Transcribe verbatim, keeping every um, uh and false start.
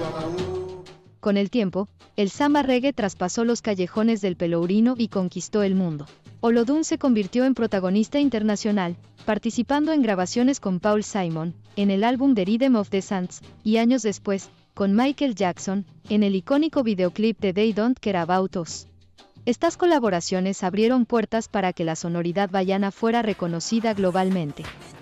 Con el tiempo, el samba reggae traspasó los callejones del Pelourinho y conquistó el mundo. Olodum se convirtió en protagonista internacional, participando en grabaciones con Paul Simon, en el álbum The Rhythm of the Sands, y años después, con Michael Jackson, en el icónico videoclip de They Don't Care About Us. Estas colaboraciones abrieron puertas para que la sonoridad baiana fuera reconocida globalmente.